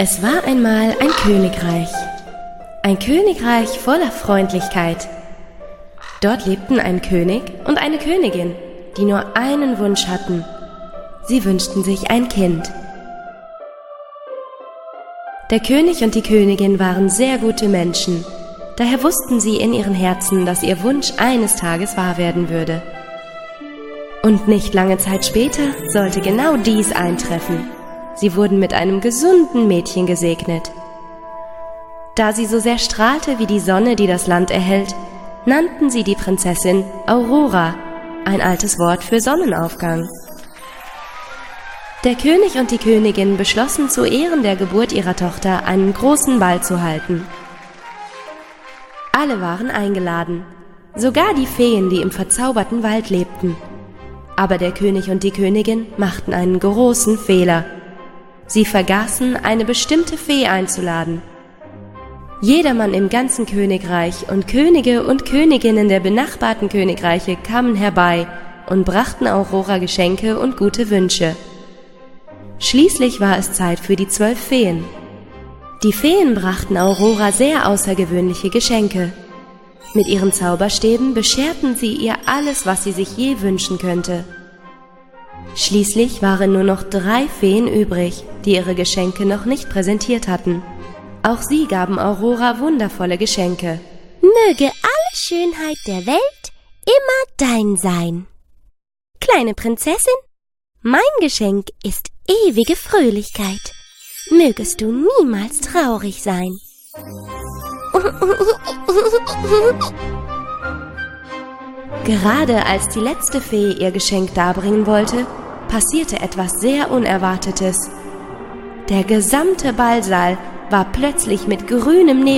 Es war einmal ein Königreich voller Freundlichkeit. Dort lebten ein König und eine Königin, die nur einen Wunsch hatten. Sie wünschten sich ein Kind. Der König und die Königin waren sehr gute Menschen, daher wussten sie in ihren Herzen, dass ihr Wunsch eines Tages wahr werden würde. Und nicht lange Zeit später sollte genau dies eintreffen. Sie wurden mit einem gesunden Mädchen gesegnet. Da sie so sehr strahlte wie die Sonne, die das Land erhellt, nannten sie die Prinzessin Aurora, ein altes Wort für Sonnenaufgang. Der König und die Königin beschlossen, zu Ehren der Geburt ihrer Tochter einen großen Ball zu halten. Alle waren eingeladen, sogar die Feen, die im verzauberten Wald lebten. Aber der König und die Königin machten einen großen Fehler. Sie vergaßen, eine bestimmte Fee einzuladen. Jedermann im ganzen Königreich und Könige und Königinnen der benachbarten Königreiche kamen herbei und brachten Aurora Geschenke und gute Wünsche. Schließlich war es Zeit für die 12 Feen. Die Feen brachten Aurora sehr außergewöhnliche Geschenke. Mit ihren Zauberstäben bescherten sie ihr alles, was sie sich je wünschen könnte. Schließlich waren nur noch 3 Feen übrig, die ihre Geschenke noch nicht präsentiert hatten. Auch sie gaben Aurora wundervolle Geschenke. Möge alle Schönheit der Welt immer dein sein. Kleine Prinzessin, mein Geschenk ist ewige Fröhlichkeit. Mögest du niemals traurig sein. Gerade als die letzte Fee ihr Geschenk darbringen wollte, passierte etwas sehr Unerwartetes. Der gesamte Ballsaal war plötzlich mit grünem Nebel